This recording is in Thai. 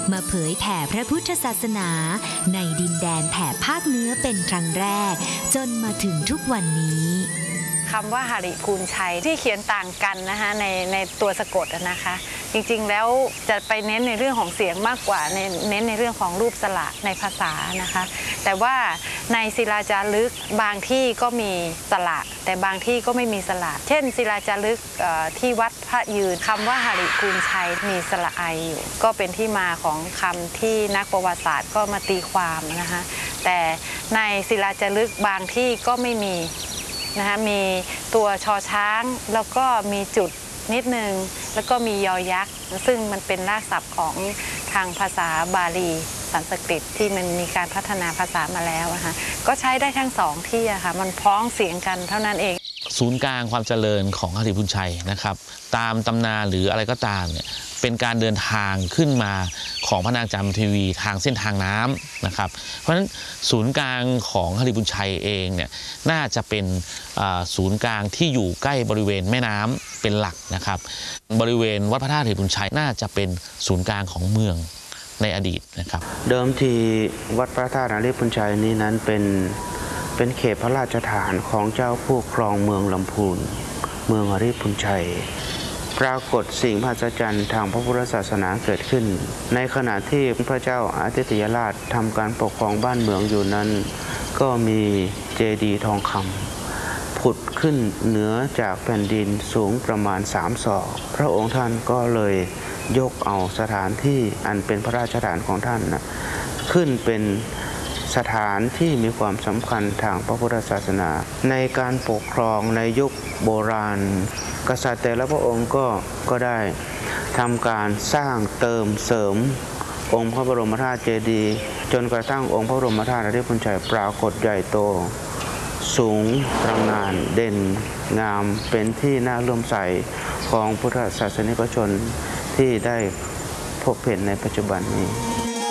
มาเผยแผ่พระพุทธศาสนาในดินแดนแถบภาคเหนือเป็นครั้งแรกจนมาถึงทุกวันนี้คำว่าหริภูลชัยที่เขียนต่างกันนะคะในตัวสะกดนะคะจริงๆแล้วจะไปเน้นในเรื่องของเสียงมากกว่าเน้นในเรื่องของรูปสระในภาษานะคะแต่ว่าในศิลาจารึกบางที่ก็มีสระแต่บางที่ก็ไม่มีสระเช่นศิลาจารึกที่วัดพระยืนคำว่าหริภูลชัยมีสระไออยู่ก็เป็นที่มาของคำที่นักประวัติศาสตร์ก็มาตีความนะคะแต่ในศิลาจารึกบางที่ก็ไม่มีนะคะมีตัวชอช้างแล้วก็มีจุดนิดนึงแล้วก็มียอยักษ์ซึ่งมันเป็นรากศัพท์ของทางภาษาบาลีสันสกฤตที่มันมีการพัฒนาภาษามาแล้วนะคะก็ใช้ได้ทั้งสองที่ค่ะมันพ้องเสียงกันเท่านั้นเองศูนย์กลางความเจริญของหริภูลชัยนะครับตามตำนานหรืออะไรก็ตามเนี่ยเป็นการเดินทางขึ้นมาของพระนางจามเทวีทางเส้นทางน้ำนะครับเพราะฉะนั้นศูนย์กลางของหริภูลชัยเองเนี่ยน่าจะเป็นศูนย์กลางที่อยู่ใกล้บริเวณแม่น้ำเป็นหลักนะครับบริเวณวัดพระธาตุหริภูลชัยน่าจะเป็นศูนย์กลางของเมืองในอดีตนะครับเดิมทีวัดพระธาตุหริภูลชัยนี้นั้นเป็นเขตพระราชฐานของเจ้าผู้ครองเมืองลำพูนเมืองหริภูลชัยปรากฏสิ่งมหัศจรรย์ทางพระพุทธศาสนาเกิดขึ้นในขณะที่พระเจ้าอาทิตยราชทำการปกครองบ้านเมืองอยู่นั้นก็มีเจดีย์ทองคำผุดขึ้นเหนือจากแผ่นดินสูงประมาณ3 ศอกพระองค์ท่านก็เลยยกเอาสถานที่อันเป็นพระราชฐานของท่านขึ้นเป็นสถานที่มีความสำคัญทางพระพุทธศาสนาในการปกครองในยุคโบราณกษัตริย์แต่ละพระองค์ก็ได้ทำการสร้างเติมเสริมองค์พระบรมธาตุเจดีย์จนกระทั่งองค์พระบรมธาตุหริภูลชัยปรากฏใหญ่โตสูงตระหง่านเด่นงามเป็นที่น่าเลื่อมใสของพุทธศาสนิกชนที่ได้พบเห็นในปัจจุบันนี้